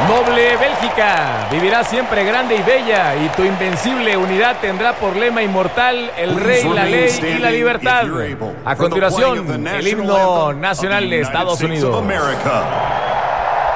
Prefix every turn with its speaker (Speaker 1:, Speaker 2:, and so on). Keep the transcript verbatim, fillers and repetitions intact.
Speaker 1: Noble Bélgica, vivirá siempre grande y bella, y tu invencible unidad tendrá por lema inmortal el rey, la ley y la libertad. A continuación, el himno nacional de Estados Unidos.